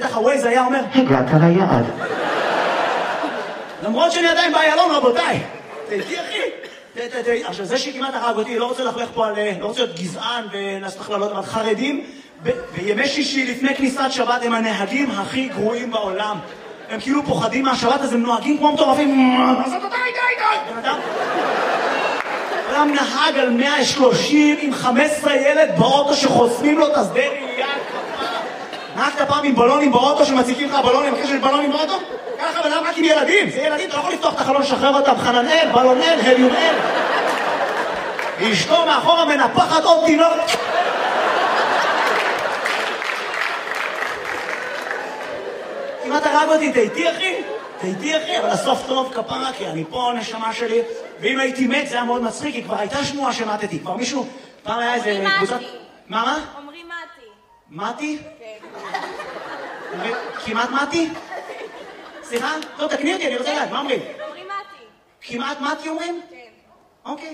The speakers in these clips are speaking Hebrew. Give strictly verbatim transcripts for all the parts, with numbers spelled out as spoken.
בטח הווייז היה אומר, הגעת ליעד. למרות שאני עדיין באיילון, רבותיי. תהייתי, אחי. עכשיו, זה שכמעט הרג אותי, לא רוצה לחלך פה על... לא רוצה להיות גזען ולעשות הכללות, אבל חרדים, בימי שישי לפני כניסת שבת, הם הנהגים הכי גרועים בעולם. הם כאילו פוחדים מהשבת, אז הם נוהגים כמו מטורפים. אז אתה די, די, די. בן אדם? אדם נהג על מאה ושלושים עם חמישה עשר ילד באוטו שחוסמים לו את השדה ראייה. נהגת פעם עם בלונים באוטו שמציקים לך בלונים, אחרי שיש בלונים באוטו? ככה בן אדם רק עם ילדים. זה ילדים, אתה לא יכול לפתוח את החלון, לשחרר אותם. חננאל, בלונאל, הליומאל. אשתו מאחורה מנפחת עוד תינוק. כמעט הרג אותי, תהייתי אחי? תהייתי אחי, אבל הסוף טוב כפרה, כי אני פה נשמה שלי, ואם הייתי מת זה היה מאוד מצחיק, כי כבר הייתה שמועה שמתתי, כבר מישהו, פעם היה איזה קבוצת... מה, מה? אומרים מתי. מתי? כן. כמעט מתי? סליחה? לא, תקני אותי, אני רוצה לדעת, מה אומרים? אומרים מתי. כמעט מתי אומרים? כן. אוקיי.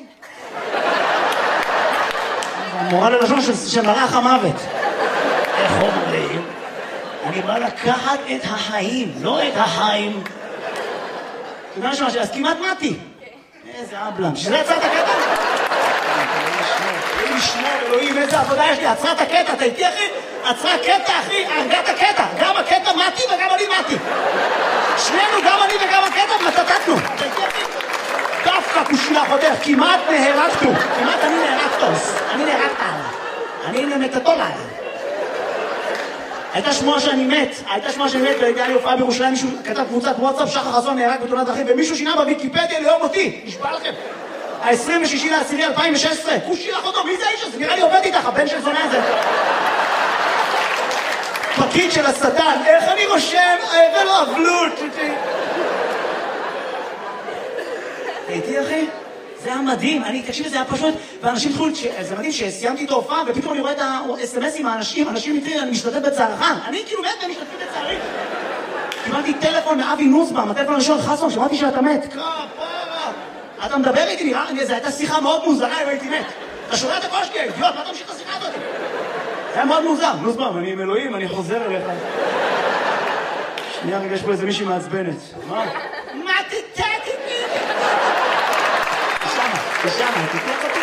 מורה ללשון של מלאך המוות. איך אומרים? אני בא לקחת את החיים, לא את החיים. אתה יודע משהו, אז כמעט מתי. איזה אבלם, שזה עצרת הקטע? אלוהים ישמור, אלוהים, איזה עבודה יש לי, עצרת הקטע, אתה איתי אחי? עצרה קטע אחי, הרגת הקטע, גם הקטע מתי וגם אני מתי. שנינו, גם אני וגם הקטע, מצטטנו. אתה איתי אחי? דווקא כושילה חותך, כמעט נהרגתו, כמעט אני נהרגתוס, אני נהרגת עליו, אני נמתתו עליו. הייתה שמועה שאני מת, הייתה שמועה שאני מת, והייתה לי הופעה בירושלים, מישהו כתב קבוצת וואטסאפ, שחר חסון נהרג בתאונת דרכים, ומישהו שינה בוויקיפדיה ליום אותי, נשבע לכם. ה-עשרים ושישי לעשירי אלפיים ושש עשרה, כושי לך אותו, מי זה האיש הזה? נראה לי עובד איתך, הבן של זונה הזה. פקיד של השטן, איך אני רושם, ולא אבלות. הייתי אחי? זה היה מדהים, אני, תקשיב, זה היה פשוט, ואנשים התחילו, זה מדהים שסיימתי את ההופעה, ופתאום אני רואה את ה-אס אם אסים מהאנשים, אנשים מתחילים, אני משתתף בצערך, אני כאילו מת והם משתתפים בצערי. קיבלתי טלפון מאבי נוסבאום, הטלפון הראשון, חסון, שמעתי שאתה מת. כפרה, אתה מדבר איתי, נראה, זו הייתה שיחה מאוד מוזרה אם הייתי מת. אתה שומע את הקול שלי, אידיוט, מה אתה ממשיך את השיחה הזאת? זה היה מאוד מוזר, נוסבאום, אני עם אלוהים, אני חוזר אליך. שנייה רגע, יש פה איזה מישהי מעצבנת. מה? מה תתתי? ושמה, תתלח אותי.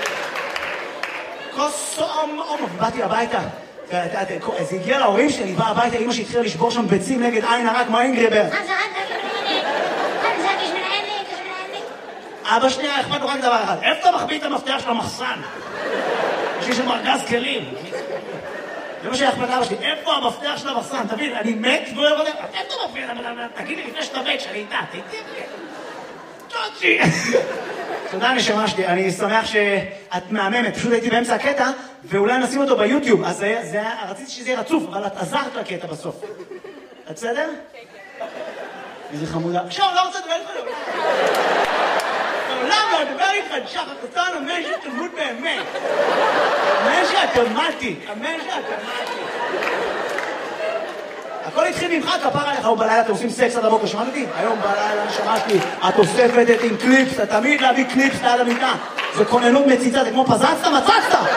כוס אום אום, ובאתי הביתה. זה הגיע להורים שלי, בא הביתה, אמא שהתחילה לשבור שם ביצים נגד עין הרע כמו אינגריבר. אבא שלי היה אכפת לו רק דבר אחד, איפה אתה מחביא את המפתח של המחסן? יש לי שם ארגז כלים. זה מה שהיה אכפת לאבא שלי, איפה המפתח של המחסן? תבין, אני מת ולא יודע, איפה אתה מפתח? תגיד לי לפני שאתה מת, שאני איתה, תהייתי תוצ'י. תודה נשמה שלי, אני שמח שאת מהממת, פשוט הייתי באמצע הקטע, ואולי נשים אותו ביוטיוב, אז רציתי שזה יהיה רצוף, אבל את עזרת לקטע בסוף. את בסדר? איזה חמודה. עכשיו, לא רוצה לדבר איתך לעולם. לעולם לא לדבר איתך, שחר חסון, אמן שתמות באמת. אמן שאתה מתי, אמן שאתה מתי. הכל התחיל ממך, כפר עליך, היום בלילה אתם עושים סקס עד הבוקר, שמעת אותי? היום בלילה נשמעתי, את אוספת את עם קליפס, אתה תמיד להביא קליפס ליד המיטה. זה כוננות מציצה, זה כמו פזצת, מצצת!